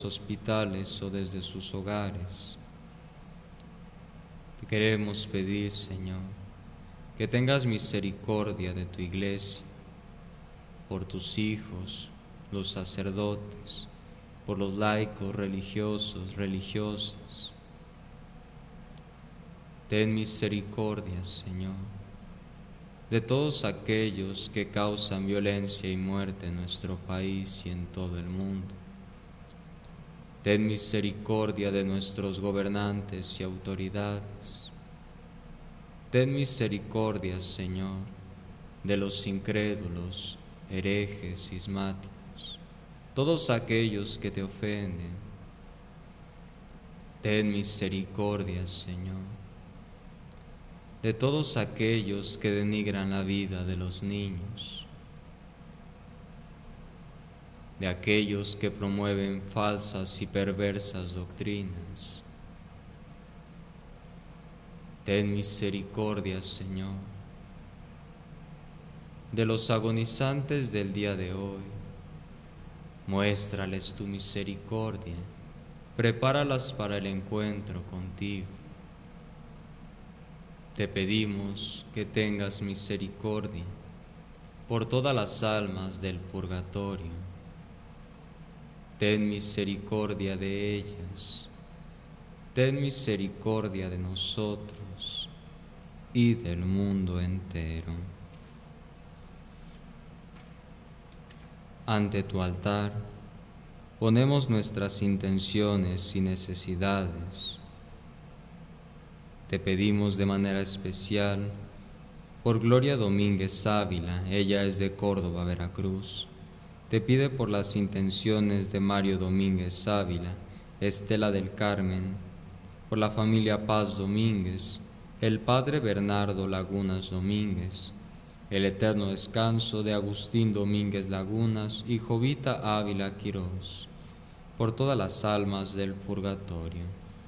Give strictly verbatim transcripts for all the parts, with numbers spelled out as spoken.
hospitales o desde sus hogares. Te queremos pedir, Señor, que tengas misericordia de tu iglesia, por tus hijos, los sacerdotes, por los laicos, religiosos, religiosas. Ten misericordia, Señor, de todos aquellos que causan violencia y muerte en nuestro país y en todo el mundo. Ten misericordia de nuestros gobernantes y autoridades. Ten misericordia, Señor, de los incrédulos, herejes, cismáticos, todos aquellos que te ofenden. Ten misericordia, Señor, de todos aquellos que denigran la vida de los niños, de aquellos que promueven falsas y perversas doctrinas. Ten misericordia, Señor, de los agonizantes del día de hoy. Muéstrales tu misericordia, prepáralas para el encuentro contigo. Te pedimos que tengas misericordia por todas las almas del purgatorio. Ten misericordia de ellas, ten misericordia de nosotros y del mundo entero. Ante tu altar ponemos nuestras intenciones y necesidades. Te pedimos de manera especial por Gloria Domínguez Ávila, ella es de Córdoba, Veracruz. Te pide por las intenciones de Mario Domínguez Ávila, Estela del Carmen, por la familia Paz Domínguez, el padre Bernardo Lagunas Domínguez, el eterno descanso de Agustín Domínguez Lagunas y Jovita Ávila Quirós, por todas las almas del purgatorio.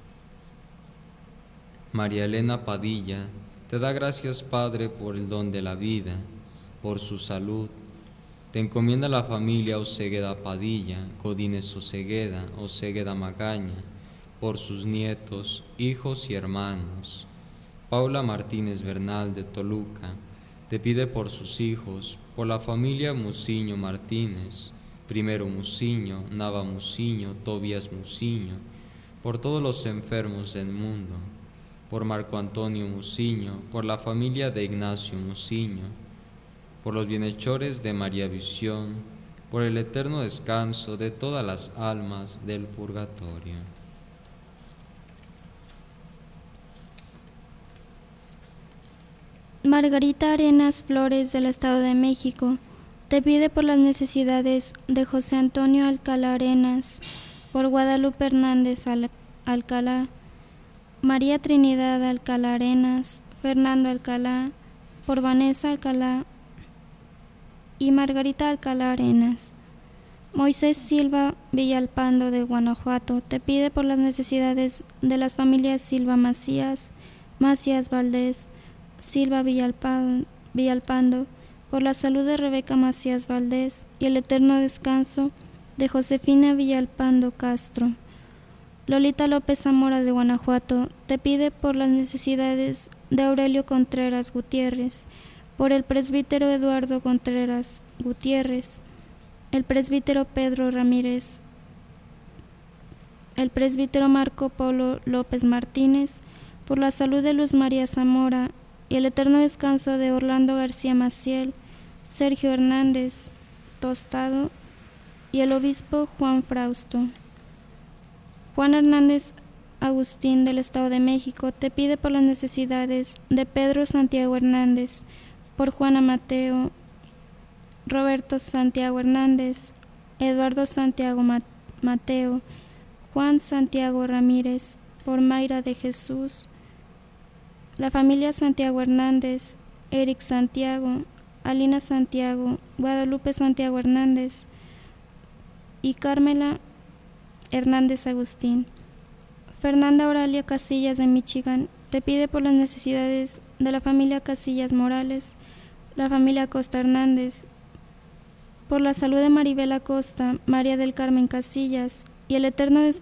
María Elena Padilla te da gracias, Padre, por el don de la vida, por su salud. Te encomienda la familia Osegueda Padilla, Godínez Osegueda, Osegueda Magaña, por sus nietos, hijos y hermanos. Paula Martínez Bernal de Toluca te pide por sus hijos, por la familia Muciño Martínez, Primero Muciño, Nava Muciño, Tobías Muciño, por todos los enfermos del mundo, por Marco Antonio Muciño, por la familia de Ignacio Muciño, por los bienhechores de María Visión, por el eterno descanso de todas las almas del purgatorio. Margarita Arenas Flores, del Estado de México, te pide por las necesidades de José Antonio Alcalá Arenas, por Guadalupe Hernández Al- Alcalá, María Trinidad Alcalá Arenas, Fernando Alcalá, por Vanessa Alcalá y Margarita Alcalá Arenas. Moisés Silva Villalpando, de Guanajuato, te pide por las necesidades de las familias Silva Macías, Macías Valdés, Silva Villalpando, Villalpando, por la salud de Rebeca Macías Valdés y el eterno descanso de Josefina Villalpando Castro. Lolita López Zamora, de Guanajuato, te pide por las necesidades de Aurelio Contreras Gutiérrez, por el presbítero Eduardo Contreras Gutiérrez, el presbítero Pedro Ramírez, el presbítero Marco Polo López Martínez, por la salud de Luz María Zamora y el eterno descanso de Orlando García Maciel, Sergio Hernández Tostado y el obispo Juan Frausto. Juan Hernández Agustín, del Estado de México, te pide por las necesidades de Pedro Santiago Hernández, por Juana Mateo, Roberto Santiago Hernández, Eduardo Santiago Mateo, Juan Santiago Ramírez, por Mayra de Jesús, la familia Santiago Hernández, Eric Santiago, Alina Santiago, Guadalupe Santiago Hernández y Carmela Hernández Agustín. Fernanda Oralia Casillas, de Michigan, te pide por las necesidades de la familia Casillas Morales, la familia Costa Hernández, por la salud de Maribel Acosta, María del Carmen Casillas y y el eterno descanso